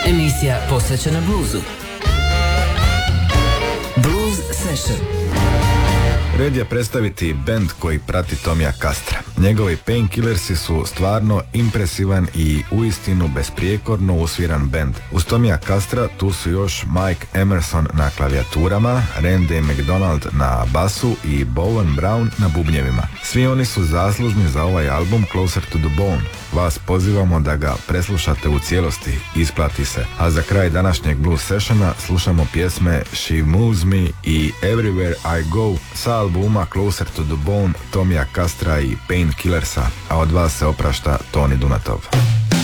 Emisija posvećena bluzu. Blues Session. Red je predstaviti bend koji prati Tomija Castra. Njegovi Painkillersi su stvarno impresivan i uistinu besprijekorno usviran bend. Uz Tomija Castra tu su još Mike Emerson na klavijaturama, Randy McDonald na basu i Bowen Brown na bubnjevima. Svi oni su zaslužni za ovaj album Closer to the Bone. Vas pozivamo da ga preslušate u cijelosti, isplati se. A za kraj današnjeg blues sessiona slušamo pjesme She Moves Me i Everywhere I Go sa albuma Closer to the Bone Tomija Castra i Painkillersa, a od vas se oprašta Toni Dunatov.